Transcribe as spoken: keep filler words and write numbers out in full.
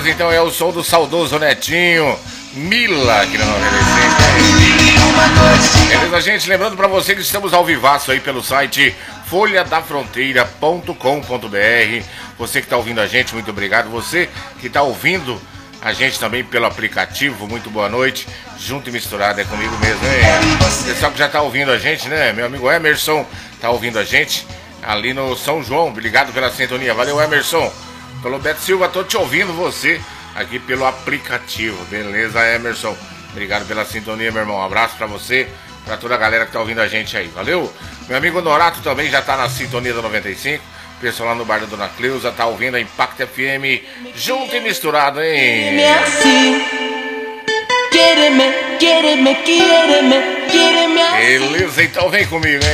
Beleza, então é o som do saudoso Netinho Mila aqui na noventa e cinco. Beleza, gente? Lembrando pra você que estamos ao vivaço aí pelo site folha da fronteira ponto com ponto br. Você que tá ouvindo a gente, muito obrigado. Você que tá ouvindo a gente também pelo aplicativo, muito boa noite. Junto e misturado, é comigo mesmo, hein? Pessoal que já tá ouvindo a gente, né? Meu amigo Emerson tá ouvindo a gente ali no São João. Obrigado pela sintonia. Valeu, Emerson. Pelo Beto Silva, tô te ouvindo você aqui pelo aplicativo. Beleza, Emerson? Obrigado pela sintonia, meu irmão. Um abraço pra você, pra toda a galera que tá ouvindo a gente aí. Valeu? Meu amigo Norato também já tá na sintonia da noventa e cinco. O pessoal lá no bar da Dona Cleusa tá ouvindo a Impact F M junto e misturado, hein? Beleza, então vem comigo, hein?